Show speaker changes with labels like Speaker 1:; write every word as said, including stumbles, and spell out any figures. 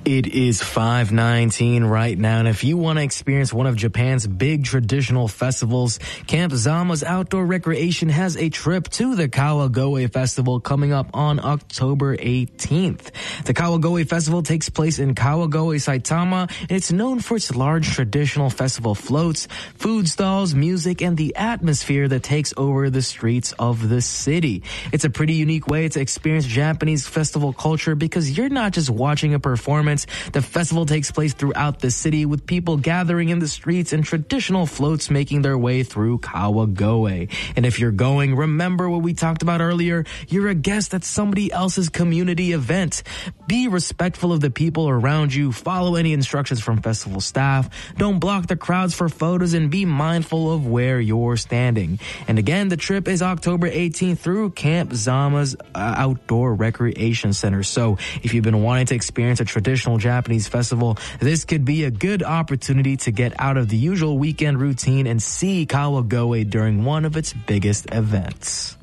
Speaker 1: It is five nineteen right now, and if you want to experience one of Japan's big traditional festivals, Camp Zama's Outdoor Recreation has a trip to the Kawagoe Festival coming up on October eighteenth. The Kawagoe Festival takes place in Kawagoe, Saitama, and it's known for its large traditional festival floats, food stalls, music, and the atmosphere that takes over the streets of the city. It's a pretty unique way to experience Japanese festival culture because you're not just watching a performance. The festival takes place throughout the city with people gathering in the streets and traditional floats making their way through Kawagoe. And if you're going, remember what we talked about earlier. You're a guest at somebody else's community event. Be respectful of the people around you. Follow any instructions from festival staff. Don't block the crowds for photos and be mindful of where you're standing. And again, the trip is October eighteenth through Camp Zama's uh, Outdoor Recreation Center. So if you've been wanting to experience a traditional Japanese festival, this could be a good opportunity to get out of the usual weekend routine and see Kawagoe during one of its biggest events.